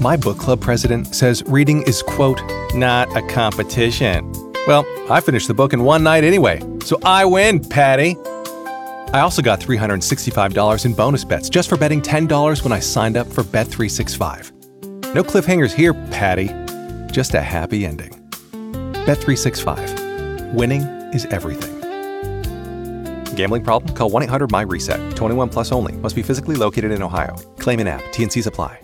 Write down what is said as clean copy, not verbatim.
My book club president says reading is, quote, not a competition. Well, I finished the book in one night anyway, so I win, Patty. I also got $365 in bonus bets just for betting $10 when I signed up for Bet365. No cliffhangers here, Patty. Just a happy ending. Bet365. Winning is everything. Gambling problem? Call 1-800-MY-RESET. 21 plus only. Must be physically located in Ohio. Claim in app. T&Cs apply.